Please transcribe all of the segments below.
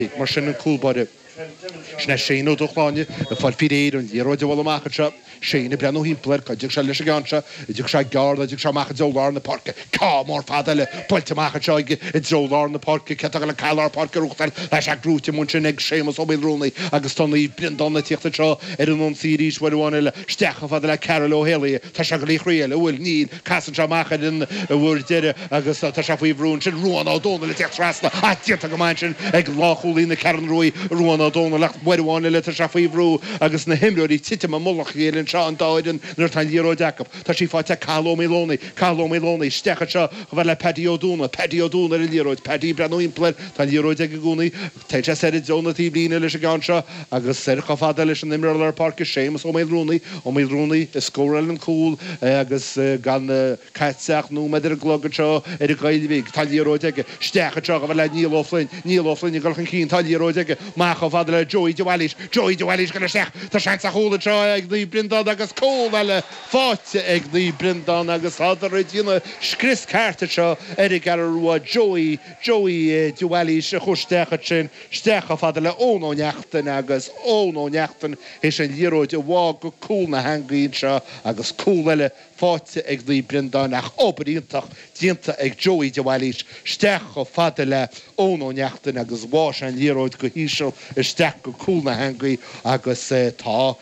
mar sin an coolbare Sna séú dochláine a fáil firéir an dhéróide bhil amachcha séna brenn hímpleir chu se leis a ganse idir se garda idir seachcha dólar na parke cá mór fadaile poilteachcha seige i dólar na parke ce le calar parke ruchtal leis a grúte mun sin ag sémas ó rúnaí agus tannaí brindonna tíochtta seo ar an síírís bhhaile stecha fada le Carol O'Haley tá se go lí chréile bhfuil níl casan seachcha in bhfuir deire agus tá se faoí brún sin ruúan á dóna le teachtrasna a títa go main sin ag láchúlí na Caran Roy ruúan á dóna lecht buháinna le se faoihrú agus na himúirí tite a mulach héann se an dáidan nar tan díró deacap. Tá sí fáte Caló mélónaí stecha seo go bhfuil le pedíodúna ar líróid pedí brenúimpleir tá líróid ag gúnaí teite sé dónatí blina leis a gan seo agus sercha fada leis an nimir parke sémas ó mélrúnaí is scóil an cúil agus gan caiitseach nó meidir glogad seo ar a gaiilhíh tá líróid aige stecha seo go bhfuil le nílóflainn i galchan cín tá líróid aige mácha fada le Joey DeWallis gona seach tá seint a hóla seo ag ní brindán agus cóhheile fáte ag ní brindán agus hadar dtíanana scris carta seo ar gar ruá Joey DeWallis a chustecha sin stecha fada le ónóneachtain agus ónóneachtain is an líróid a bhá go cúlna hangaín seo agus cóhheile fáte ag ní brindán ach obaríontach dianta ag Joey DeWallis stecha fada le ónóneachtain agus bhá an líróid go hísio steach go cúlna hangaí agus tá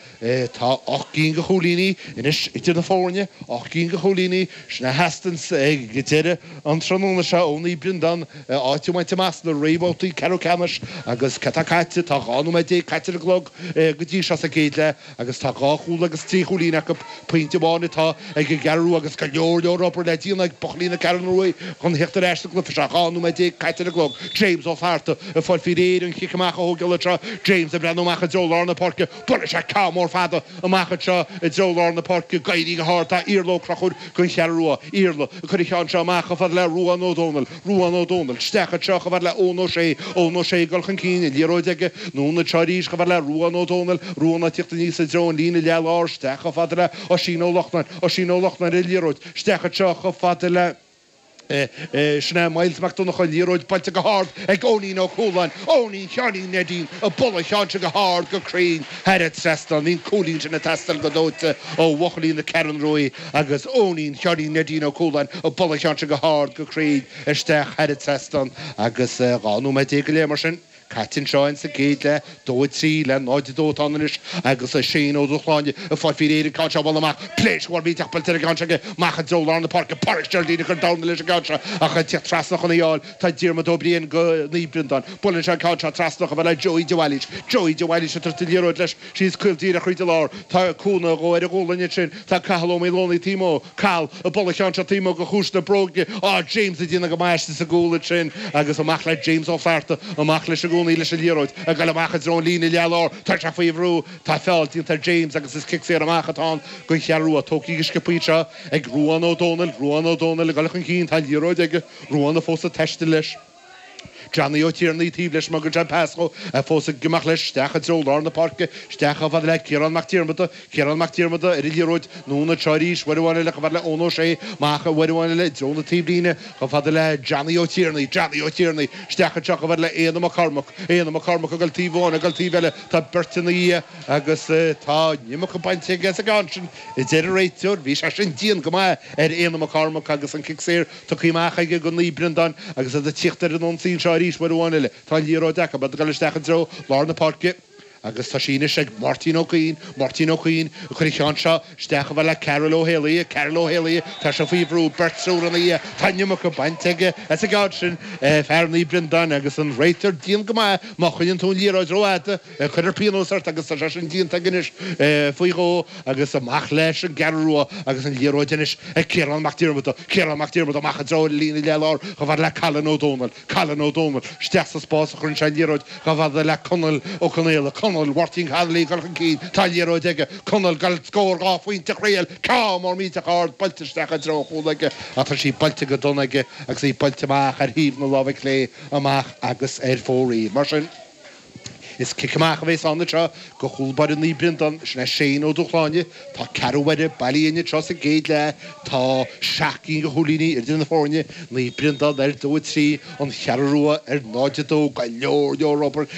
8 go cholíní inis idir na fórne 8 go cholíní sna hestans ag gitire an tróna se óní brindan áitiúmainte meas na réhótaí Carol Camas agus catacáite tá gáú me dé caiite glog go dtí se a géile agus tá gáúla agus tí cholína go pointteáinna tá ag go garú agus go leorop le dína ag bochlína Caran Roy chun heachtar eiste go se gáú me dé caiite glog James ó harta a fáil firéir an chichaach ógeile James a brenn dólar na parke bur se cá mór fada amachcha seo i dólar na parke gaií go háta íló crachúd gon chearúa íle chuir chean seo amachcha fad le ruúan ódónal stecha seo go bhar le ónó sé golchan cíine líróid aige nóna teirís go bhar le ruúan ódónal ruúna tichtta níos a drón lína leá stecha fada le ó sin ó i líróid stecha seo go fada le Sna mailsach do nach líróid balte go hard ag óní ó cóáin óní cheaní nedín a bolla cheanse go hard go crín head sestal ín cólín sin na testal go dóte ó bhochalín na Caran Roy agus ónín cheaní nedín ó cóáin a bolla cheanse go hard go crín isteach head sestal agus gáú me dé go lémar sin Catin seáin sa géile dóid trí le náide dótáis agus a sé ó dochláine a fá fi éidir cá bhil amach pléishhar bí teachpaltear a ganseige macha dólar na park parksteirlína chu dána leis a ganse a chu tí trasnach an áil tá ddíirma dobríon go níbrindan Bulan se cá trasnach a bhile Joey DeWallis a tartíróid leis síos cuiltíí a chuide lár tá cúna go ar a ggólaine sin tá cahaló mé lónaí tímó cal a bolla cheanse tímó go chúsna broge á James a dtíanana go meiste sa gúla sin agus amach le James ó ferta amach leis a gúnaí leis a líróid a gal amachcha drón lína lealár tá se faoihrú tá felltín tar James agus is kick sé amachchatá go chearú a tóígus go puite ag ruúan ódónal a galchan cín tá líróid ag ruúanna fósa teiste leis. Johnny O'Tierney tíb leis mag John Pasco a fósa gimach leis stecha dólar na parke stecha fad le Kieran McDiarmid ar i líróid nóna teirís bhhaine le go bhar le ónó sé mácha bhhaine le dróna tíblíine go fad le Johnny O'Tierney stecha teach go bhar le éana Cormac a gal tíháin a gal tíhile tá bertaí agus tá nimach bainte gas a gansin i d réiteúr bhí se sin díon go ar éana Cormac agus an kick séir tá chuimecha go ní brindan agus a tíchttar an sín rís bhhaine tá líróid decha bad gal stechan tro lá na parke agus tá sína se Martin O'Queen chuir chean seo stecha bhile Carol O'Haley tá se faoihrú bertsúranna tanneach go bainteige a gáid sin fearnaí brindan agus an réitar díon go má chuinn tún líróid roiide chuidir pianóart agus tá sin díonnta ganis faoigó agus amach leis an garúa agus an líróidenis Kieran McDiarmid amach dro lína leár go bhar le Callan O'Donnell steach sa spás a chun se líróid go bhar le Conal ó Connéile Conal Warting Hadley galchan cín tá líróid aige Conal gal scór gáfuointe réal cá mór míte gáard balteisteach a dro chólaige a tá sí balte go donnaige agus í balteach ar híomh na lábhaigh lé amach agus ar fórí mar sin is cicamach bhééis anna tro go chúlbar in líbrindan sna sé ó dúchláine tá carhhaide bailíine tro a géad le tá seaachí go cholíní ar duna fórne líbrindal ar dó trí an chearrúa ar náidedó go leor Robert